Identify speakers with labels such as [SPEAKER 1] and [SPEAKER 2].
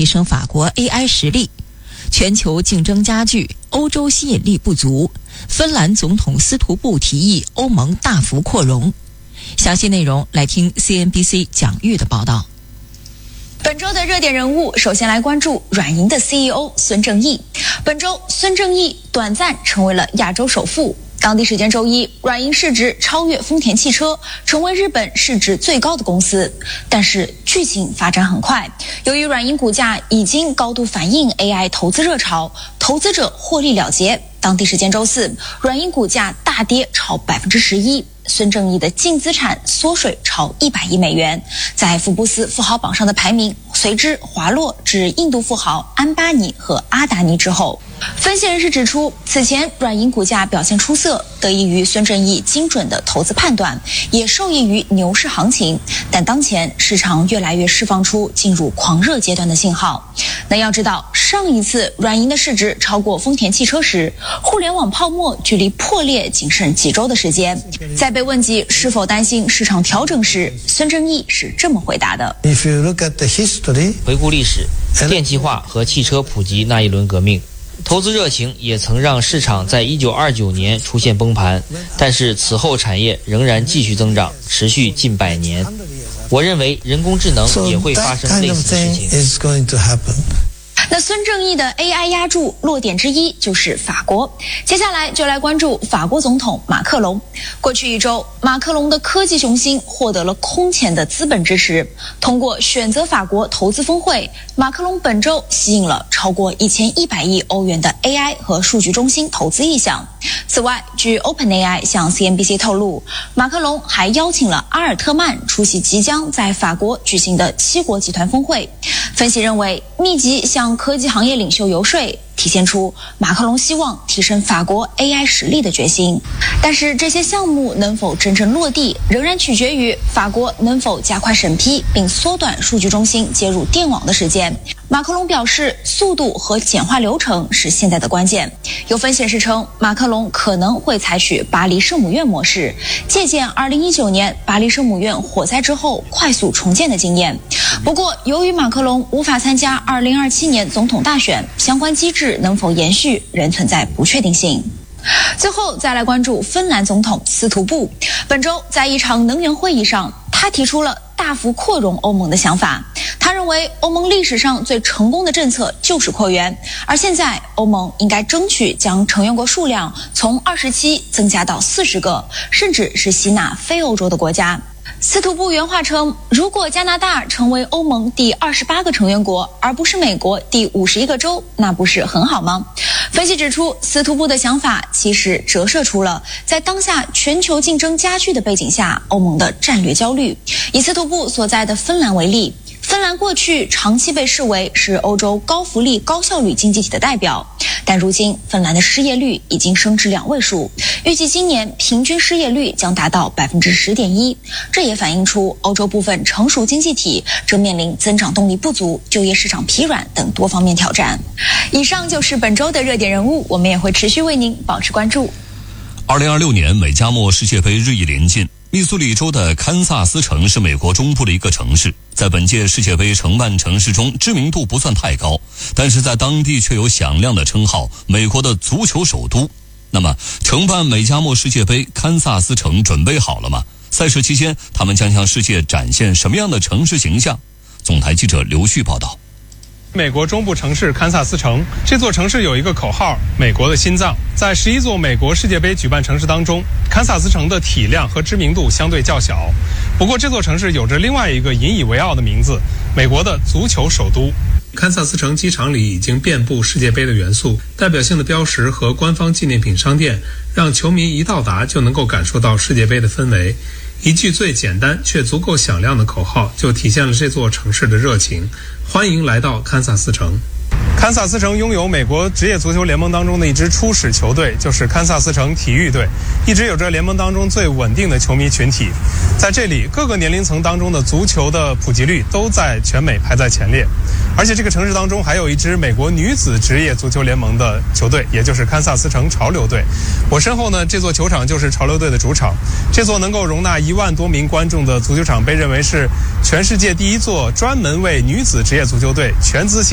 [SPEAKER 1] 提升法国 AI 实力。全球竞争加剧，欧洲吸引力不足。芬兰总统斯图布提议欧盟大幅扩容。详细内容来听 CNBC 蒋玉的报道。
[SPEAKER 2] 本周的热点人物，首先来关注软银的 CEO 孙正义。本周，孙正义短暂成为了亚洲首富。当地时间周一，软银市值超越丰田汽车，成为日本市值最高的公司。但是剧情发展很快，由于软银股价已经高度反映 AI 投资热潮，投资者获利了结。当地时间周四，软银股价大跌超11%，孙正义的净资产缩水超100亿美元，在福布斯富豪榜上的排名随之滑落至印度富豪安巴尼和阿达尼之后。分析人士指出，此前软银股价表现出色，得益于孙正义精准的投资判断，也受益于牛市行情。但当前市场越来越释放出进入狂热阶段的信号。那要知道，上一次软银的市值超过丰田汽车时，互联网泡沫距离破裂仅剩几周的时间。在被问及是否担心市场调整时，孙正义是这么回答的：
[SPEAKER 3] If you look at the history,
[SPEAKER 4] 回顾历史，电气化和汽车普及那一轮革命，投资热情也曾让市场在1929年出现崩盘，但是此后产业仍然继续增长，持续近100年。我认为人工智能也会发生类似的事情。
[SPEAKER 2] 那孙正义的 AI 压注落点之一就是法国。接下来就来关注法国总统马克龙。过去一周，马克龙的科技雄心获得了空前的资本支持。通过选择法国投资峰会，马克龙本周吸引了超过1100亿欧元的 AI 和数据中心投资意向。此外，据 OpenAI 向 CNBC 透露，马克龙还邀请了阿尔特曼出席即将在法国举行的7国集团峰会。分析认为，密集向科技行业领袖游说，体现出马克龙希望提升法国 AI 实力的决心。但是这些项目能否真正落地，仍然取决于法国能否加快审批并缩短数据中心接入电网的时间。马克龙表示，速度和简化流程是现在的关键。有分析师称，马克龙可能会采取巴黎圣母院模式，借鉴2019年巴黎圣母院火灾之后快速重建的经验。不过，由于马克龙无法参加2027年总统大选，相关机制能否延续仍存在不确定性。最后再来关注芬兰总统斯图布。本周在一场能源会议上，他提出了大幅扩容欧盟的想法。他认为欧盟历史上最成功的政策就是扩员，而现在欧盟应该争取将成员国数量从27增加到40个，甚至是吸纳非欧洲的国家。斯图布原话称，如果加拿大成为欧盟第28个成员国，而不是美国第51个州，那不是很好吗？分析指出，斯图布的想法其实折射出了在当下全球竞争加剧的背景下，欧盟的战略焦虑。以斯图布所在的芬兰为例，芬兰过去长期被视为是欧洲高福利、高效率经济体的代表，但如今芬兰的失业率已经升至2位数，预计今年平均失业率将达到10.1%。这也反映出欧洲部分成熟经济体正面临增长动力不足、就业市场疲软等多方面挑战。以上就是本周的热点人物，我们也会持续为您保持关注。
[SPEAKER 5] 2026年美加墨世界杯日益临近，密苏里州的堪萨斯城是美国中部的一个城市，在本届世界杯承办城市中知名度不算太高，但是在当地却有响亮的称号，美国的足球首都。那么承办美加墨世界杯，堪萨斯城准备好了吗？赛事期间他们将向世界展现什么样的城市形象？总台记者刘旭报道。
[SPEAKER 6] 美国中部城市堪萨斯城，这座城市有一个口号，美国的心脏。在11座美国世界杯举办城市当中，堪萨斯城的体量和知名度相对较小。不过这座城市有着另外一个引以为傲的名字，美国的足球首都。堪萨斯城机场里已经遍布世界杯的元素，代表性的标识和官方纪念品商店，让球迷一到达就能够感受到世界杯的氛围。一句最简单却足够响亮的口号，就体现了这座城市的热情。欢迎来到堪萨斯城。堪萨斯城拥有美国职业足球联盟当中的一支初始球队，就是堪萨斯城体育队，一直有着联盟当中最稳定的球迷群体。在这里，各个年龄层当中的足球的普及率都在全美排在前列。而且这个城市当中还有一支美国女子职业足球联盟的球队，也就是堪萨斯城潮流队。我身后呢，这座球场就是潮流队的主场。这座能够容纳1万多名观众的足球场被认为是全世界第一座专门为女子职业足球队全资